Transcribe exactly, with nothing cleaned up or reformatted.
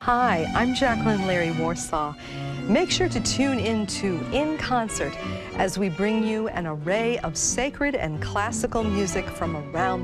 Hi, I'm Jacqueline Larry Warsaw. Make sure to tune in to In Concert as we bring you an array of sacred and classical music from around